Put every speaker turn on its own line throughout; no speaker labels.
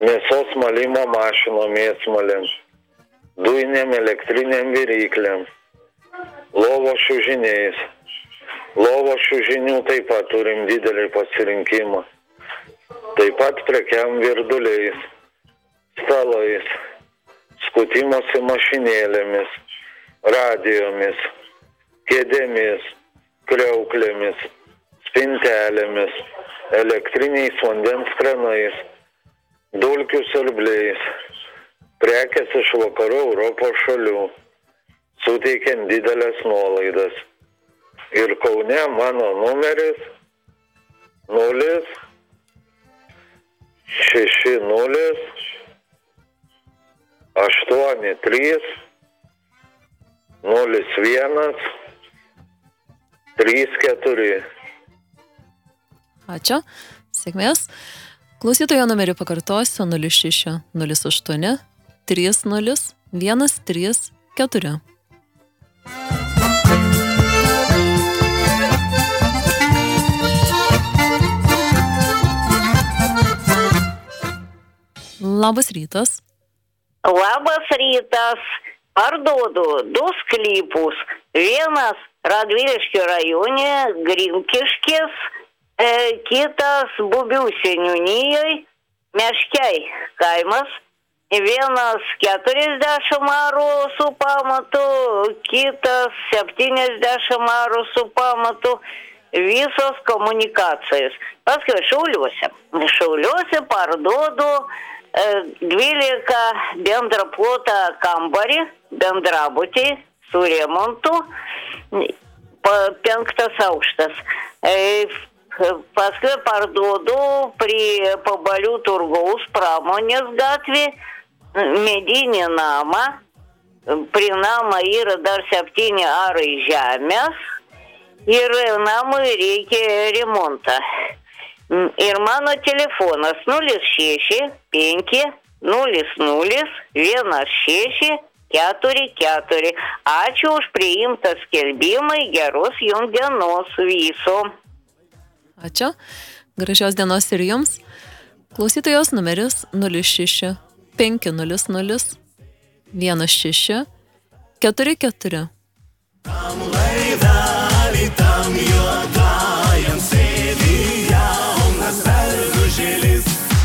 mėsos malimo mašinom mėsmalėm, dujinėm elektrinėm viryklėm, lovos čiužiniais. Lovos čiužinių taip pat turim didelį pasirinkimą. Taip pat prekiam virduliais, stalais, skutimosi mašinėlėmis, radijomis, kėdėmis, kriauklėmis, spintelėmis, elektriniais vandens kranais, dulkių siurbliais, prekės iš vakarų Europos šalių, suteikiant didelės nuolaidas. Ir Kaune mano numeris 060 83 01 34.
Ačiū, sėkmės. Klausytojo numerį pakartosiu 06 08 30 134. Labas rytas.
Labas rytas. Parduodu 2 sklypus. Vienas Radviliškio rajone, Grimkiškis, kitas Bubių seniūnijoj, Meškiai kaimas. Vienas 40 arų su pamatu, kitas 70 arų su pamatu. Visos komunikacijos. Paskui Šiauliuose parduodu 12 bendrą plotą kambarį, bendrabutį su remontu, 5 aukštas. Paskui parduodu prie Pabalių turgaus Pramonės gatvė medinį namą. Prie namą yra dar 7 arai žemės ir namui reikia remontą. Ir mano telefonas 06 5 00 16 44. Ačiū už priimtą skelbimą, geros jums dienos viso.
Ačiū, gražios dienos ir jums. Klausytojos numeris 06 500 16 44.
Tam laivelį, tam juodajam sėdi jaunas veržėlis.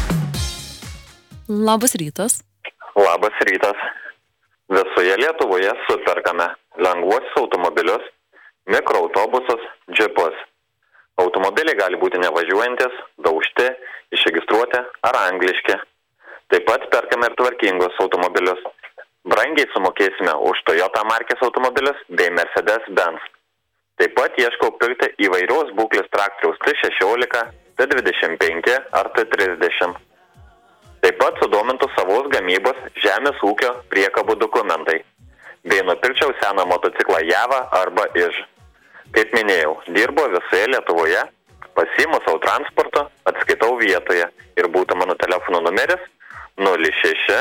Labas rytas.
Labas rytas. Visoje Lietuvoje superkame lengvuosius automobilius, mikroautobusus, džipus. Automobiliai gali būti nevažiuojantis, daužti, išregistruoti ar angliški. Taip pat perkame ir tvarkingus automobilius. Brangiai sumokėsime už Toyota markės automobilius bei Mercedes-Benz. Taip pat ieškau pirkti įvairios būklės traktoriaus T16, T25 ar T30. Taip pat sudomintų savos gamybos žemės ūkio priekabų dokumentai. Bei nupirkčiau seną motociklą Java arba Iž. Kaip minėjau, dirbo visoje Lietuvoje, pasiimu savo transporto, atskaitau vietoje ir būtų mano telefono numeris 06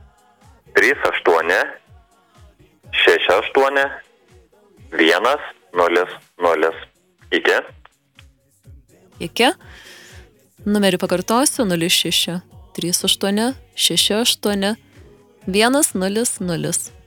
38 68 100. Iki.
Iki. Numerį pakartosiu 06 38 68 100.